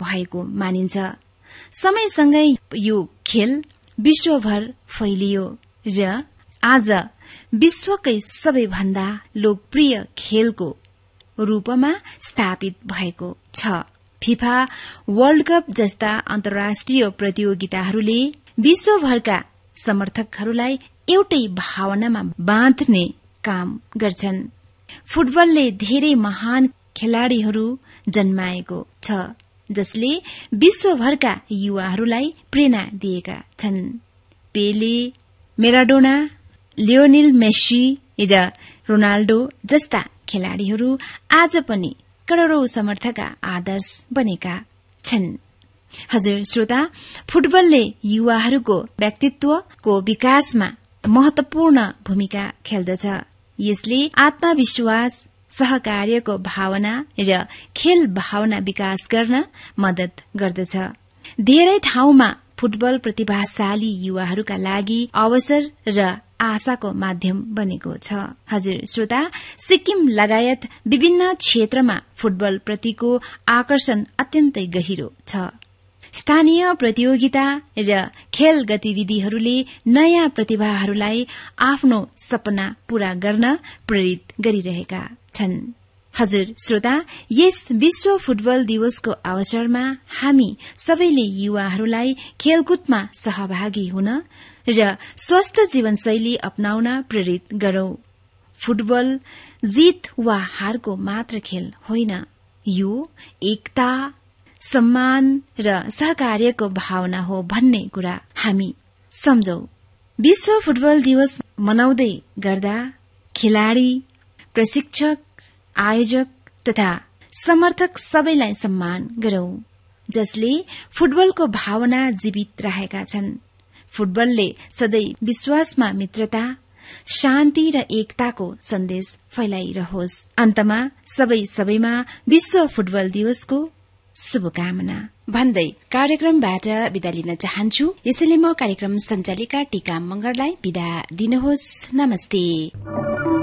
भएको मानिन्छ। समयसँगै यो खेल विश्वभर फैलियो र आज विश्वकै सबैभन्दा लोकप्रिय खेलको रूपमा स्थापित भएको छ। फिफा वर्ल्ड कप जस्ता अन्तर्राष्ट्रिय प्रतियोगिताहरूले विश्वभरका समर्थकहरूलाई एउटै भावनामा बाँध्ने काम गर्छन्। फुटबलले धेरै महान खेलाड़ीहरू जन्माएको छ जसले विश्वभरका युवाहरूलाई प्रेरणा दिएका छन्। पेले, मेराडोना, लियोनेल मेस्सी र रोनाल्डो जस्ता खेलाड़ीहरू आज पनि करोड़ौं समर्थकका आदर्श बनेका छन्। हजुर श्रोता, फुटबलले युवाहरूको व्यक्तित्वको विकासमा महत्वपूर्ण भूमिका खेल्दछ। यसले आत्मविश्वास, सहकार्यको भावना र खेल भावना विकास गर्न मदत गर्दछ। धेरै ठाउँमा फुटबल प्रतिभाशाली युवाहरूका लागि अवसर र आशाको माध्यम बनेको छ। हजुर श्रोता, सिक्किम लगायत विभिन्न क्षेत्रमा फुटबल प्रतिको आकर्षण अत्यन्तै गहिरो छ। स्थानीय प्रतियोगिता र खेल गतिविधिहरूले नयाँ प्रतिभाहरूलाई आफ्नो सपना पूरा गर्न प्रेरित गरिरहेका छन्। हजुर श्रोता, यस विश्व फुटबल दिवसको अवसरमा हामी सबैले युवाहरूलाई खेलकुदमा सहभागी हुन र स्वस्थ जीवनशैली अपनाउन प्रेरित गरौं। फुटबल जीत वा हारको मात्र खेल होइन, यो एकता, सम्मान र सहकार्यको भावना हो भन्ने कुरा हामी सम्झौं। विश्व फुटबल दिवस मनाउँदै गर्दा खेलाड़ी, प्रशिक्षक, आयोजक तथा समर्थक सबैलाई सम्मान गरौं जसले फुटबलको भावना जीवित राखेका छन्। फुटबलले सधैँ विश्वासमा मित्रता, शान्ति र एकताको सन्देश फैलाइरहोस्। अन्तमा सबैमा विश्व फुटबल दिवसको शुभकामना भन्दै कार्यक्रमबाट बिदा लिन चाहन्छु। यसैले म कार्यक्रम सञ्चालिका टीका मंगरलाई बिदा दिनुहोस्। नमस्ते।